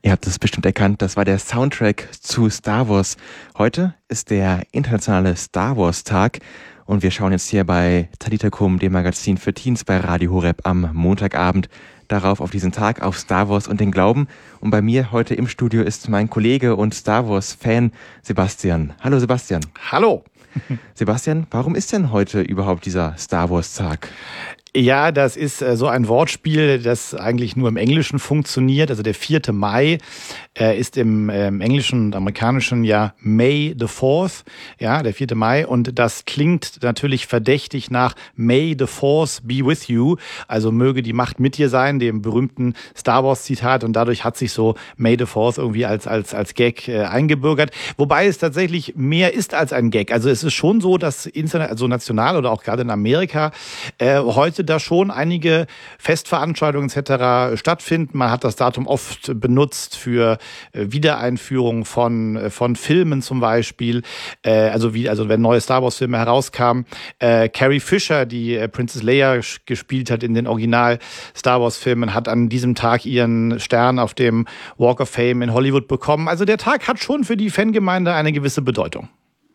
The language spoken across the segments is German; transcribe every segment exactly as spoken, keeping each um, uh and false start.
Ihr habt es bestimmt erkannt, das war der Soundtrack zu Star Wars. Heute ist der internationale Star Wars Tag und wir schauen jetzt hier bei Talita Kum, dem Magazin für Teens bei Radio Horeb am Montagabend, darauf auf diesen Tag, auf Star Wars und den Glauben. Und bei mir heute im Studio ist mein Kollege und Star Wars Fan Sebastian. Hallo Sebastian. Hallo. Sebastian, warum ist denn heute überhaupt dieser Star Wars Tag? Ja, das ist äh, so ein Wortspiel, das eigentlich nur im Englischen funktioniert. Also der vierte Mai äh, ist im, äh, im englischen und amerikanischen Jahr May the fourth, ja, der vierte Mai. Und das klingt natürlich verdächtig nach May the Force be with you. Also möge die Macht mit dir sein, dem berühmten Star Wars Zitat. Und dadurch hat sich so May the Fourth irgendwie als, als, als Gag äh, eingebürgert. Wobei es tatsächlich mehr ist als ein Gag. Also es ist schon so, dass interna- also national oder auch gerade in Amerika äh, heute da schon einige Festveranstaltungen et cetera stattfinden. Man hat das Datum oft benutzt für äh, Wiedereinführung von äh, von Filmen zum Beispiel. Äh, also wie also wenn neue Star Wars Filme herauskamen, äh, Carrie Fisher, die äh, Princess Leia gespielt hat in den Original Star Wars Filmen, hat an diesem Tag ihren Stern auf dem Walk of Fame in Hollywood bekommen. Also der Tag hat schon für die Fangemeinde eine gewisse Bedeutung.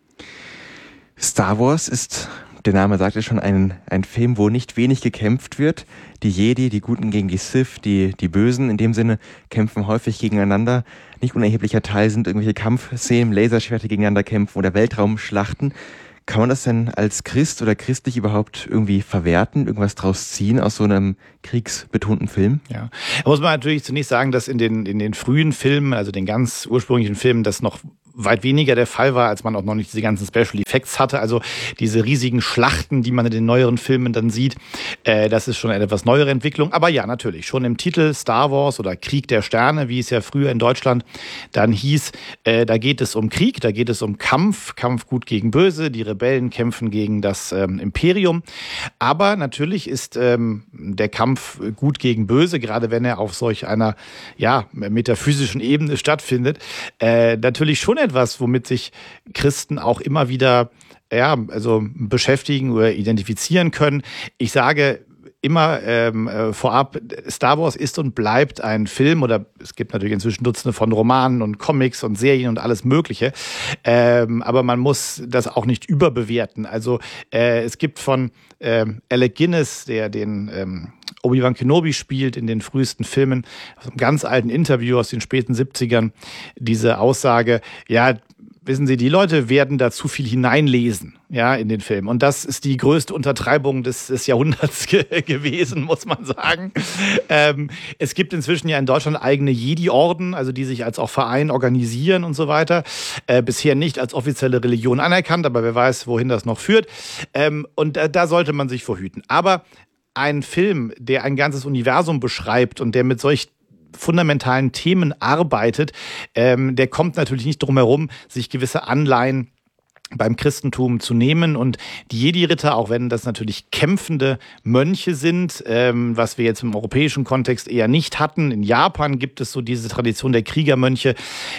Star Wars ist, der Name sagt es schon, ein, ein Film, wo nicht wenig gekämpft wird. Die Jedi, die Guten gegen die Sith, die, die Bösen in dem Sinne, kämpfen häufig gegeneinander. Nicht unerheblicher Teil sind irgendwelche Kampfszenen, Laserschwerter gegeneinander kämpfen oder Weltraumschlachten. Kann man das denn als Christ oder christlich überhaupt irgendwie verwerten, irgendwas draus ziehen aus so einem kriegsbetonten Film? Ja, da muss man natürlich zunächst sagen, dass in den, in den frühen Filmen, also den ganz ursprünglichen Filmen, das noch weit weniger der Fall war, als man auch noch nicht diese ganzen Special Effects hatte. Also diese riesigen Schlachten, die man in den neueren Filmen dann sieht, äh, das ist schon eine etwas neuere Entwicklung. Aber ja, natürlich, schon im Titel Star Wars oder Krieg der Sterne, wie es ja früher in Deutschland dann hieß, äh, da geht es um Krieg, da geht es um Kampf, Kampf gut gegen böse, die Rebellen kämpfen gegen das ähm, Imperium. Aber natürlich ist ähm, der Kampf gut gegen böse, gerade wenn er auf solch einer ja metaphysischen Ebene stattfindet, äh, natürlich schon etwas, womit sich Christen auch immer wieder ja, also beschäftigen oder identifizieren können. Ich sage immer ähm, äh, vorab, Star Wars ist und bleibt ein Film, oder es gibt natürlich inzwischen Dutzende von Romanen und Comics und Serien und alles Mögliche, ähm, aber man muss das auch nicht überbewerten. Also äh, es gibt von ähm, Alec Guinness, der den ähm, Obi-Wan Kenobi spielt in den frühesten Filmen, aus einem ganz alten Interview aus den späten siebzigern, diese Aussage, ja, wissen Sie, die Leute werden da zu viel hineinlesen, ja, in den Film. Und das ist die größte Untertreibung des, des Jahrhunderts ge- gewesen, muss man sagen. Ähm, es gibt inzwischen ja in Deutschland eigene Jedi-Orden, also die sich als auch Verein organisieren und so weiter. Äh, bisher nicht als offizielle Religion anerkannt, aber wer weiß, wohin das noch führt. Ähm, und äh, da sollte man sich vorhüten. Aber ein Film, der ein ganzes Universum beschreibt und der mit solch fundamentalen Themen arbeitet, ähm, der kommt natürlich nicht drum herum, sich gewisse Anleihen beim Christentum zu nehmen. Und die Jedi-Ritter, auch wenn das natürlich kämpfende Mönche sind, ähm, was wir jetzt im europäischen Kontext eher nicht hatten. In Japan gibt es so diese Tradition der Kriegermönche.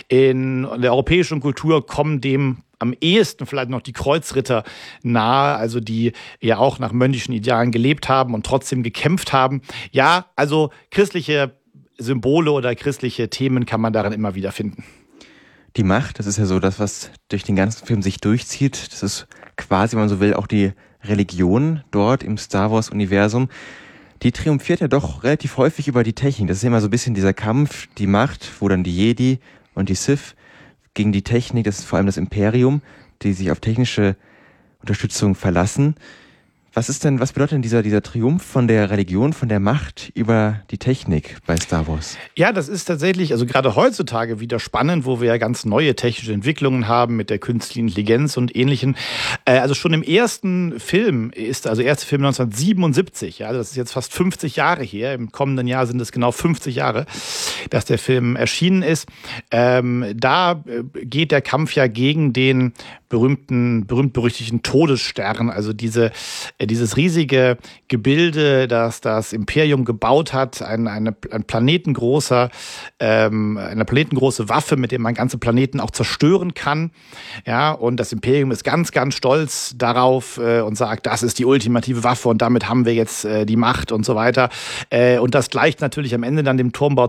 In der europäischen Kultur kommen dem am ehesten vielleicht noch die Kreuzritter nahe, also die ja auch nach mönchischen Idealen gelebt haben und trotzdem gekämpft haben. Ja, also christliche Symbole oder christliche Themen kann man darin immer wieder finden. Die Macht, das ist ja so das, was durch den ganzen Film sich durchzieht. Das ist quasi, wenn man so will, auch die Religion dort im Star Wars-Universum. Die triumphiert ja doch relativ häufig über die Technik. Das ist immer so ein bisschen dieser Kampf, die Macht, wo dann die Jedi und die Sith gegen die Technik, das ist vor allem das Imperium, die sich auf technische Unterstützung verlassen. Was ist denn, was bedeutet denn dieser, dieser Triumph von der Religion, von der Macht über die Technik bei Star Wars? Ja, das ist tatsächlich, also gerade heutzutage wieder spannend, wo wir ja ganz neue technische Entwicklungen haben mit der künstlichen Intelligenz und Ähnlichem. Äh, also schon im ersten Film ist, also erste Film neunzehnhundertsiebenundsiebzig, ja, also das ist jetzt fast fünfzig Jahre her, im kommenden Jahr sind es genau fünfzig Jahre, dass der Film erschienen ist. Ähm, da geht der Kampf ja gegen den berühmten, berühmt-berüchtigten Todesstern, also diese dieses riesige Gebilde, das das Imperium gebaut hat, ein, eine, ein planetengroßer, ähm, eine planetengroße Waffe, mit der man ganze Planeten auch zerstören kann. Ja, und das Imperium ist ganz, ganz stolz darauf äh, und sagt, das ist die ultimative Waffe und damit haben wir jetzt äh, die Macht und so weiter. Äh, und das gleicht natürlich am Ende dann dem Turmbau zu Babel.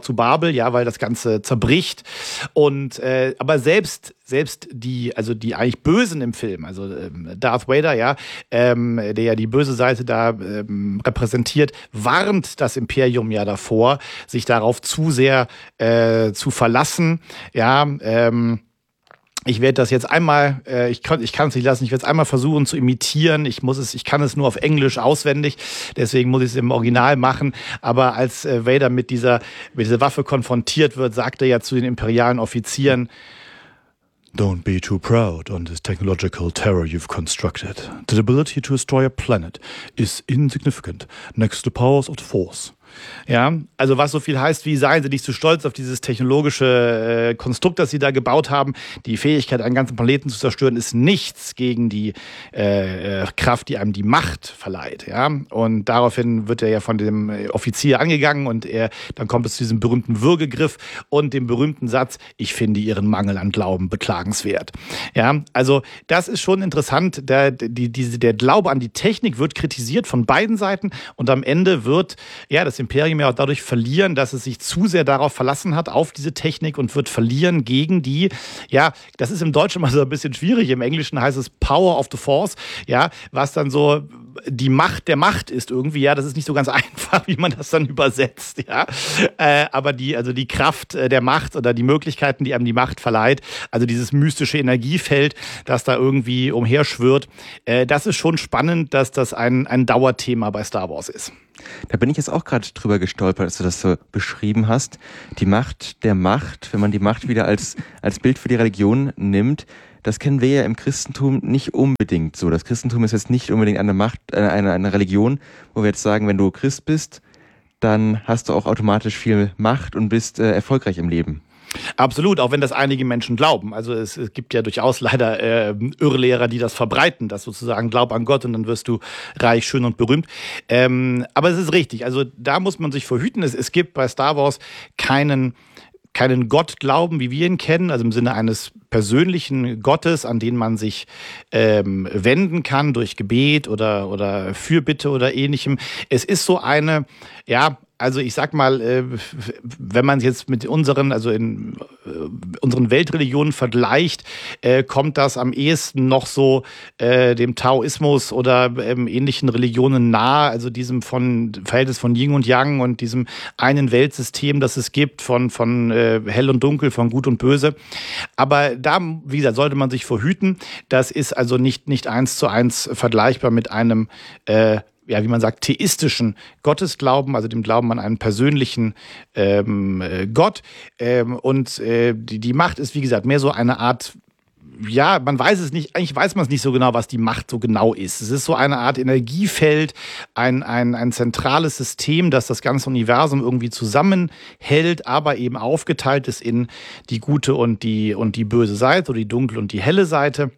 soll, ja, weil das Ganze zerbricht. Und äh, aber selbst selbst die, also die eigentlich Bösen im Film, also ähm, Darth Vader, ja, ähm, der ja die böse Seite da ähm, repräsentiert, warnt das Imperium ja davor, sich darauf zu sehr äh, zu verlassen, ja, ähm, ich werde das jetzt einmal, äh, ich kann ich kann es nicht lassen, ich werde es einmal versuchen zu imitieren. Ich muss es, ich kann es nur auf Englisch auswendig, deswegen muss ich es im Original machen. Aber als äh, Vader mit dieser mit dieser Waffe konfrontiert wird, sagt er ja zu den imperialen Offizieren: Don't be too proud on this technological terror you've constructed. The ability to destroy a planet is insignificant next to the powers of the Force. Ja, also was so viel heißt wie, seien Sie nicht zu stolz auf dieses technologische äh, Konstrukt, das Sie da gebaut haben. Die Fähigkeit, einen ganzen Planeten zu zerstören, ist nichts gegen die äh, Kraft, die einem die Macht verleiht. Ja, und daraufhin wird er ja von dem Offizier angegangen und er, dann kommt es zu diesem berühmten Würgegriff und dem berühmten Satz: Ich finde Ihren Mangel an Glauben beklagenswert. Ja, also das ist schon interessant. Der, die, diese, der Glaube an die Technik wird kritisiert von beiden Seiten und am Ende wird ja das Imperium ja auch dadurch verlieren, dass es sich zu sehr darauf verlassen hat, auf diese Technik, und wird verlieren gegen die, ja, das ist im Deutschen mal so ein bisschen schwierig, im Englischen heißt es Power of the Force, ja, was dann so die Macht der Macht ist irgendwie, ja, das ist nicht so ganz einfach, wie man das dann übersetzt, ja, äh, aber die, also die Kraft der Macht oder die Möglichkeiten, die einem die Macht verleiht, also dieses mystische Energiefeld, das da irgendwie umherschwirrt, äh, das ist schon spannend, dass das ein, ein Dauerthema bei Star Wars ist. Da bin ich jetzt auch gerade drüber gestolpert, als du das so beschrieben hast. Die Macht der Macht, wenn man die Macht wieder als, als Bild für die Religion nimmt, das kennen wir ja im Christentum nicht unbedingt so. Das Christentum ist jetzt nicht unbedingt eine Macht, eine, eine Religion, wo wir jetzt sagen, wenn du Christ bist, dann hast du auch automatisch viel Macht und bist äh, erfolgreich im Leben. Absolut, auch wenn das einige Menschen glauben. Also es, es gibt ja durchaus leider äh, Irrlehrer, die das verbreiten, dass sozusagen glaub an Gott und dann wirst du reich, schön und berühmt. Ähm, aber es ist richtig, also da muss man sich verhüten. Es, es gibt bei Star Wars keinen keinen Gottglauben, wie wir ihn kennen, also im Sinne eines persönlichen Gottes, an den man sich ähm, wenden kann durch Gebet oder oder Fürbitte oder ähnlichem. Es ist so eine, ja, also ich sag mal, äh, wenn man es jetzt mit unseren, also in äh, unseren Weltreligionen vergleicht, äh, kommt das am ehesten noch so äh, dem Taoismus oder ähm, ähnlichen Religionen nahe, also diesem von Verhältnis von Yin und Yang und diesem einen Weltsystem, das es gibt, von von äh, Hell und Dunkel, von Gut und Böse. Aber da, wie gesagt, sollte man sich verhüten. Das ist also nicht nicht eins zu eins vergleichbar mit einem äh, ja, wie man sagt, theistischen Gottesglauben, also dem Glauben an einen persönlichen ähm, Gott. Ähm, und äh, die, die Macht ist, wie gesagt, mehr so eine Art, ja, man weiß es nicht, eigentlich weiß man es nicht so genau, was die Macht so genau ist. Es ist so eine Art Energiefeld, ein, ein, ein zentrales System, das das ganze Universum irgendwie zusammenhält, aber eben aufgeteilt ist in die gute und die, und die böse Seite oder die dunkle und die helle Seite.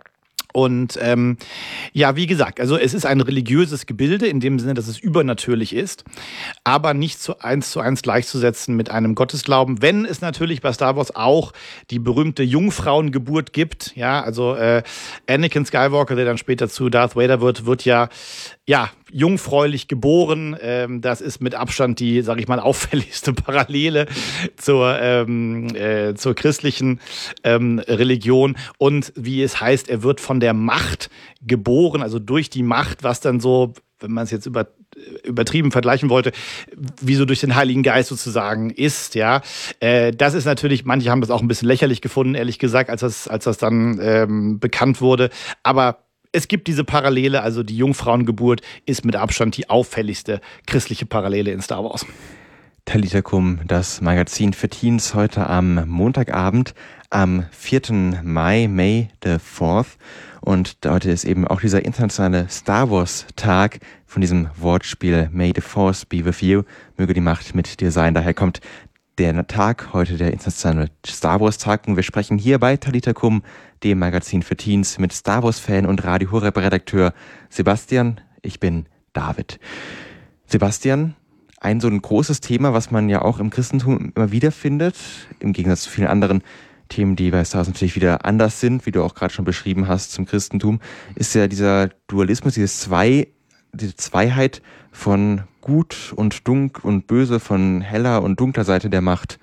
Und ähm, ja, wie gesagt, also es ist ein religiöses Gebilde in dem Sinne, dass es übernatürlich ist, aber nicht zu eins zu eins gleichzusetzen mit einem Gottesglauben, wenn es natürlich bei Star Wars auch die berühmte Jungfrauengeburt gibt. Ja, also äh, Anakin Skywalker, der dann später zu Darth Vader wird, wird ja ja jungfräulich geboren. Ähm, das ist mit Abstand die, sag ich mal, auffälligste Parallele zur ähm, äh, zur christlichen ähm, Religion. Und wie es heißt, er wird von der Macht geboren, also durch die Macht, was dann so, wenn man es jetzt über, übertrieben vergleichen wollte, wie so durch den Heiligen Geist sozusagen ist, ja. Äh, das ist natürlich, manche haben das auch ein bisschen lächerlich gefunden, ehrlich gesagt, als das, als das dann ähm, bekannt wurde. Aber es gibt diese Parallele, also die Jungfrauengeburt ist mit Abstand die auffälligste christliche Parallele in Star Wars. Talita Kum, das Magazin für Teens, heute am Montagabend, am vierten Mai, May the fourth. Und heute ist eben auch dieser internationale Star Wars Tag von diesem Wortspiel May the Force be with you, möge die Macht mit dir sein. Daher kommt der Tag, heute der internationale Star Wars Tag, und wir sprechen hier bei Talita Kum, dem Magazin für Teens, mit Star Wars Fan und Radio Horeb Redakteur Sebastian. Ich bin David. Sebastian, ein so ein großes Thema, was man ja auch im Christentum immer wieder findet, im Gegensatz zu vielen anderen Themen, die bei Star Wars natürlich wieder anders sind, wie du auch gerade schon beschrieben hast zum Christentum, ist ja dieser Dualismus, dieses zwei diese Zweiheit von Gut und Dunkel und Böse, von heller und dunkler Seite der Macht.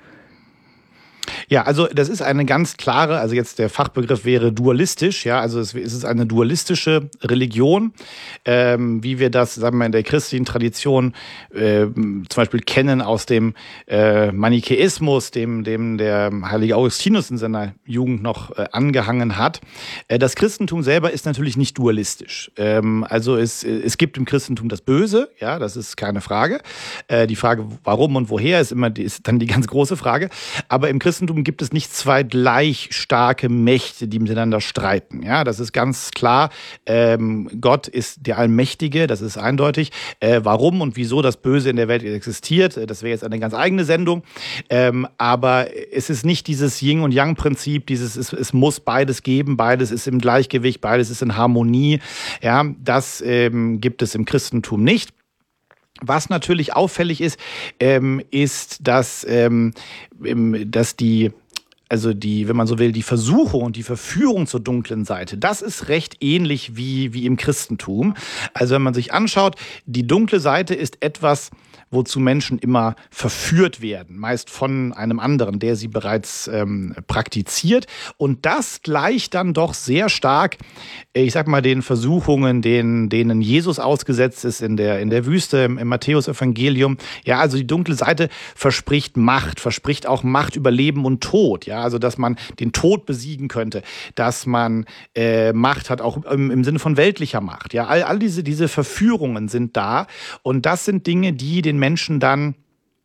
Ja, also das ist eine ganz klare, also jetzt der Fachbegriff wäre dualistisch, ja, also es ist eine dualistische Religion, ähm, wie wir das, sagen wir, in der christlichen Tradition äh, zum Beispiel kennen aus dem äh, Manichäismus, dem, dem der heilige Augustinus in seiner Jugend noch äh, angehangen hat. Äh, das Christentum selber ist natürlich nicht dualistisch. Ähm, also es, es gibt im Christentum das Böse, ja, das ist keine Frage. Äh, die Frage, warum und woher, ist immer ist dann die ganz große Frage. Aber im Christentum gibt es nicht zwei gleich starke Mächte, die miteinander streiten. Ja, das ist ganz klar. Ähm, Gott ist der Allmächtige, das ist eindeutig. Äh, warum und wieso das Böse in der Welt existiert, das wäre jetzt eine ganz eigene Sendung. Ähm, aber es ist nicht dieses Yin- und Yang-Prinzip, dieses es, es muss beides geben, beides ist im Gleichgewicht, beides ist in Harmonie. Ja, das ähm, gibt es im Christentum nicht. Was natürlich auffällig ist, ähm, ist, dass, ähm, dass die, also die, wenn man so will, die Versuchung und die Verführung zur dunklen Seite, das ist recht ähnlich wie, wie im Christentum. Also wenn man sich anschaut, die dunkle Seite ist etwas, wozu Menschen immer verführt werden, meist von einem anderen, der sie bereits ähm, praktiziert. Und das gleicht dann doch sehr stark, ich sag mal, den Versuchungen, denen, denen Jesus ausgesetzt ist in der, in der Wüste, im, im Matthäus-Evangelium. Ja, also die dunkle Seite verspricht Macht, verspricht auch Macht über Leben und Tod. Ja, also dass man den Tod besiegen könnte, dass man äh, Macht hat, auch im, im Sinne von weltlicher Macht. Ja, all, all diese, diese Verführungen sind da. Und das sind Dinge, die den Menschen dann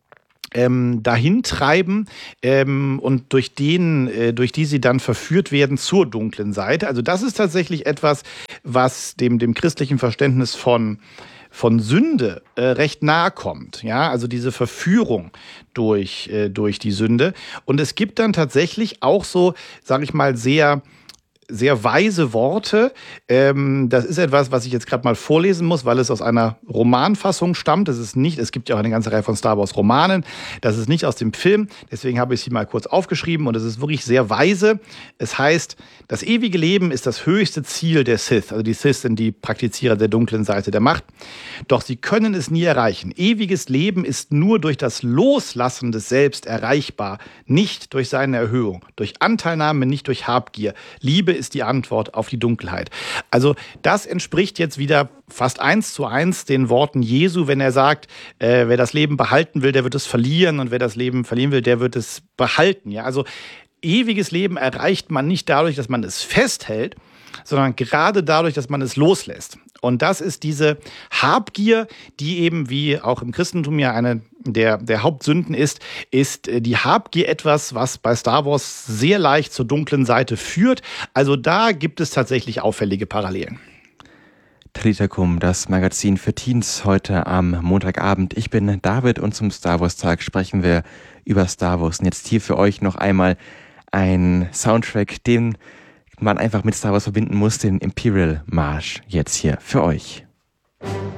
ähm, dahin treiben ähm, und durch den, äh, durch die sie dann verführt werden zur dunklen Seite. Also das ist tatsächlich etwas, was dem, dem christlichen Verständnis von von Sünde äh, recht nahe kommt. Ja, also diese Verführung durch, äh, durch die Sünde. Und es gibt dann tatsächlich auch so, sage ich mal, sehr sehr weise Worte. Ähm, das ist etwas, was ich jetzt gerade mal vorlesen muss, weil es aus einer Romanfassung stammt. Das ist nicht, es gibt ja auch eine ganze Reihe von Star Wars Romanen. Das ist nicht aus dem Film. Deswegen habe ich sie mal kurz aufgeschrieben und es ist wirklich sehr weise. Es heißt, das ewige Leben ist das höchste Ziel der Sith. Also die Sith sind die Praktizierer der dunklen Seite der Macht. Doch sie können es nie erreichen. Ewiges Leben ist nur durch das Loslassen des Selbst erreichbar, nicht durch seine Erhöhung, durch Anteilnahme, nicht durch Habgier. Liebe ist die Antwort auf die Dunkelheit. Also das entspricht jetzt wieder fast eins zu eins den Worten Jesu, wenn er sagt, äh, wer das Leben behalten will, der wird es verlieren und wer das Leben verlieren will, der wird es behalten. Ja, also ewiges Leben erreicht man nicht dadurch, dass man es festhält, sondern gerade dadurch, dass man es loslässt. Und das ist diese Habgier, die eben, wie auch im Christentum ja eine der, der Hauptsünden ist, ist die Habgier etwas, was bei Star Wars sehr leicht zur dunklen Seite führt. Also da gibt es tatsächlich auffällige Parallelen. Talita Kum, das Magazin für Teens, heute am Montagabend. Ich bin David und zum Star Wars Tag sprechen wir über Star Wars. Und jetzt hier für euch noch einmal ein Soundtrack, den man einfach mit Star Wars verbinden muss, den Imperial Marsch, jetzt hier für euch.